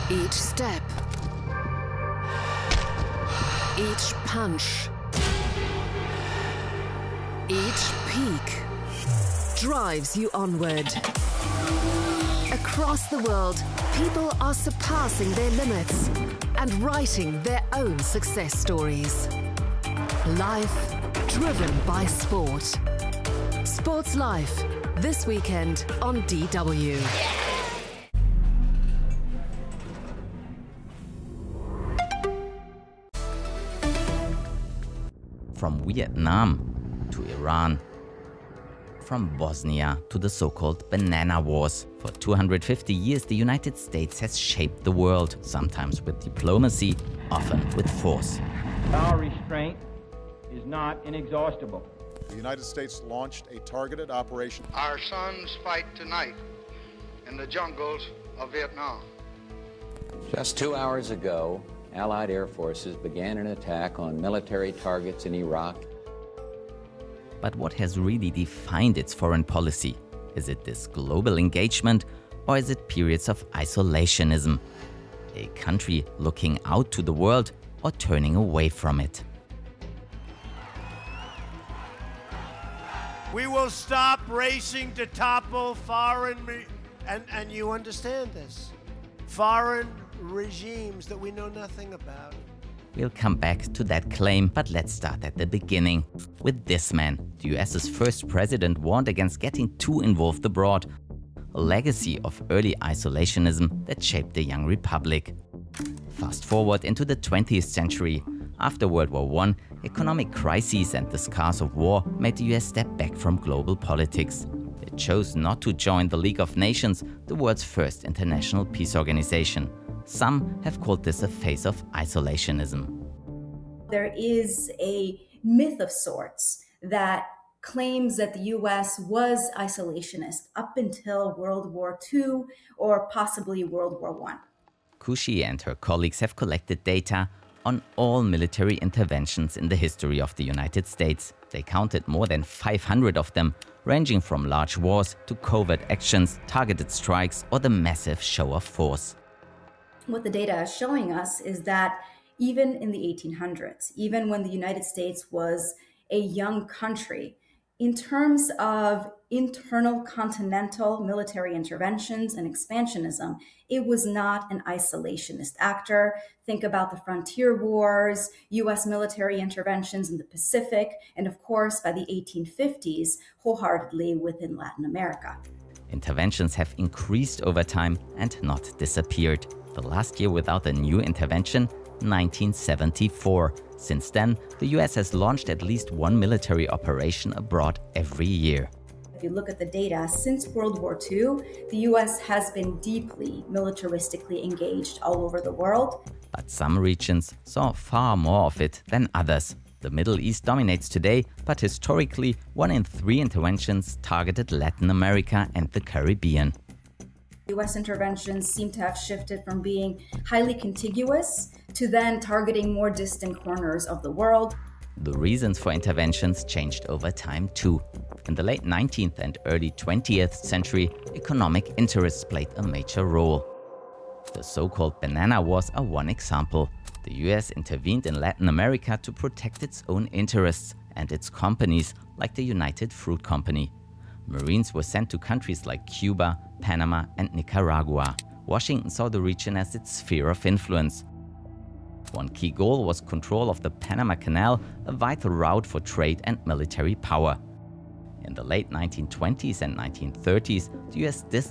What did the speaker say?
Each step, each punch, each peak drives you onward. Across the world, people are surpassing their limits and writing their own success stories. Life driven by sport. Sports Life, this weekend on DW. From Vietnam to Iran, from Bosnia to the so-called Banana Wars. For 250 years, the United States has shaped the world, sometimes with diplomacy, often with force. Our restraint is not inexhaustible. The United States launched a targeted operation. Our sons fight tonight in the jungles of Vietnam. Just 2 hours ago, Allied air forces began an attack on military targets in Iraq. But what has really defined its foreign policy? Is it this global engagement, or is it periods of isolationism? A country looking out to the world or turning away from it? We will stop racing to topple foreign, and you understand this, foreign regimes that we know nothing about. We'll come back to that claim, but let's start at the beginning. With this man, the US's first president warned against getting too involved abroad. A legacy of early isolationism that shaped the young republic. Fast forward into the 20th century. After World War I, economic crises and the scars of war made the US step back from global politics. It chose not to join the League of Nations, the world's first international peace organization. Some have called this a phase of isolationism. There is a myth of sorts that claims that the US was isolationist up until World War II or possibly World War I. Kouchie and her colleagues have collected data on all military interventions in the history of the United States. They counted more than 500 of them, ranging from large wars to covert actions, targeted strikes, or the massive show of force. What the data is showing us is that even in the 1800s, even when the United States was a young country, in terms of internal continental military interventions and expansionism, it was not an isolationist actor. Think about the frontier wars, US military interventions in the Pacific, and of course, by the 1850s, wholeheartedly within Latin America. Interventions have increased over time and not disappeared. The last year without a new intervention, 1974. Since then, the US has launched at least one military operation abroad every year. If you look at the data, since World War II, the US has been deeply militaristically engaged all over the world. But some regions saw far more of it than others. The Middle East dominates today, but historically, 1 in 3 interventions targeted Latin America and the Caribbean. US interventions seem to have shifted from being highly contiguous to then targeting more distant corners of the world. The reasons for interventions changed over time too. In the late 19th and early 20th century, economic interests played a major role. The so-called Banana Wars are one example. The US intervened in Latin America to protect its own interests and its companies, like the United Fruit Company. Marines were sent to countries like Cuba, Panama and Nicaragua. Washington saw the region as its sphere of influence. One key goal was control of the Panama Canal, a vital route for trade and military power. In the late 1920s and 1930s, the US